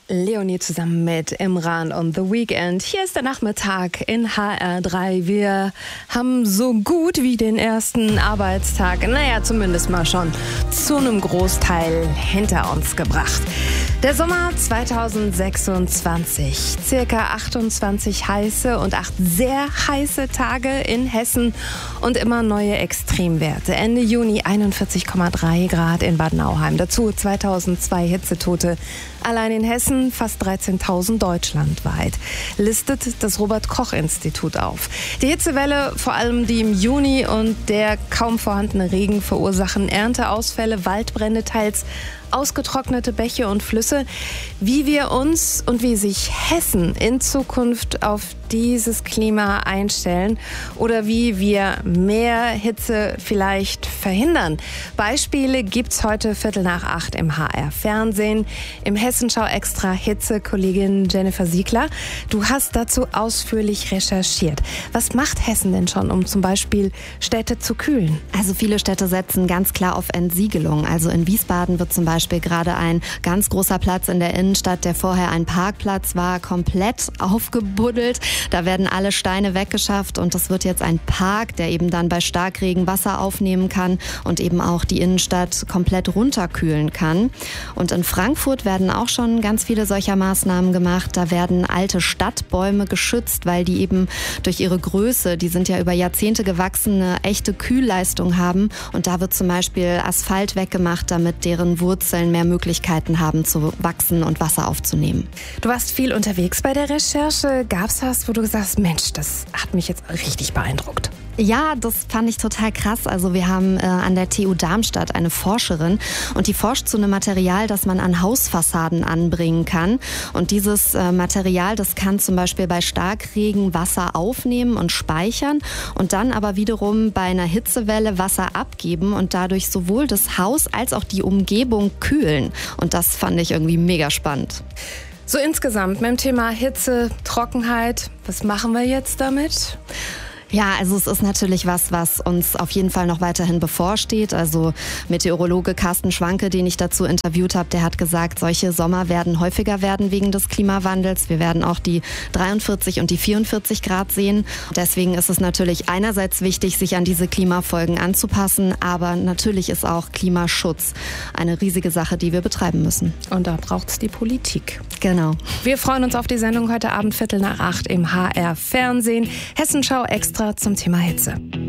Leonie zusammen mit Imran on The Weekend. Hier ist der Nachmittag in HR3. Wir haben so gut wie den ersten Arbeitstag, zumindest mal schon zu einem Großteil hinter uns gebracht. Der Sommer 2026. Circa 28 heiße und 8 sehr heiße Tage in Hessen und immer neue Extremwerte. Ende Juni 41,3 Grad in Bad Nauheim. Dazu 2002 Hitzetote. Allein in Hessen fast 13.000 deutschlandweit, listet das Robert-Koch-Institut auf. Die Hitzewelle, vor allem die im Juni und der kaum vorhandene Regen verursachen Ernteausfälle, Waldbrände, teils ausgetrocknete Bäche und Flüsse. Wie wir uns und wie sich Hessen in Zukunft auf dieses Klima einstellen oder wie wir mehr Hitze vielleicht verhindern. Beispiele gibt's heute 7:45 im HR-Fernsehen. Im Hessenschau Extra Hitze-Kollegin Jennifer Siegler. Du hast dazu ausführlich recherchiert. Was macht Hessen denn schon, um zum Beispiel Städte zu kühlen? Also viele Städte setzen ganz klar auf Entsiegelung. Also in Wiesbaden wird zum Beispiel gerade ein ganz großer Platz in der Innenstadt, der vorher ein Parkplatz war, komplett aufgebuddelt. Da werden alle Steine weggeschafft und das wird jetzt ein Park, der eben dann bei Starkregen Wasser aufnehmen kann und eben auch die Innenstadt komplett runterkühlen kann. Und in Frankfurt werden auch schon ganz viele solcher Maßnahmen gemacht. Da werden alte Stadtbäume geschützt, weil die eben durch ihre Größe, die sind ja über Jahrzehnte gewachsen, eine echte Kühlleistung haben. Und da wird zum Beispiel Asphalt weggemacht, damit deren Wurzeln mehr Möglichkeiten haben zu wachsen und Wasser aufzunehmen. Du warst viel unterwegs bei der Recherche. Gab's was, wo du gesagt hast, Mensch, das hat mich jetzt richtig beeindruckt? Ja, das fand ich total krass. Also wir haben an der TU Darmstadt eine Forscherin und die forscht zu einem Material, das man an Hausfassaden anbringen kann. Und dieses Material, das kann zum Beispiel bei Starkregen Wasser aufnehmen und speichern und dann aber wiederum bei einer Hitzewelle Wasser abgeben und dadurch sowohl das Haus als auch die Umgebung kühlen. Und das fand ich irgendwie mega spannend. So insgesamt mit dem Thema Hitze, Trockenheit, was machen wir jetzt damit? Ja, also es ist natürlich was uns auf jeden Fall noch weiterhin bevorsteht. Also Meteorologe Carsten Schwanke, den ich dazu interviewt habe, der hat gesagt, solche Sommer werden häufiger werden wegen des Klimawandels. Wir werden auch die 43 und die 44 Grad sehen. Deswegen ist es natürlich einerseits wichtig, sich an diese Klimafolgen anzupassen, aber natürlich ist auch Klimaschutz eine riesige Sache, die wir betreiben müssen. Und da braucht's die Politik. Genau. Wir freuen uns auf die Sendung heute Abend 7:45 im HR-Fernsehen. Hessenschau Extra zum Thema Hitze.